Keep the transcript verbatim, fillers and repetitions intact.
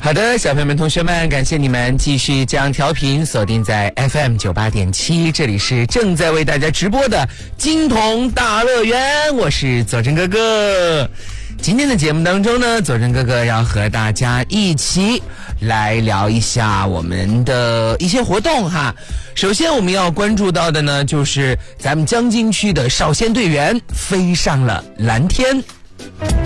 好的，小朋友们同学们，感谢你们继续将调频锁定在 F M 九十八点七， 这里是正在为大家直播的金童大乐园，我是佐真哥哥。今天的节目当中呢，佐真哥哥要和大家一起来聊一下我们的一些活动哈。首先我们要关注到的呢，就是咱们江津区的少先队员飞上了蓝天。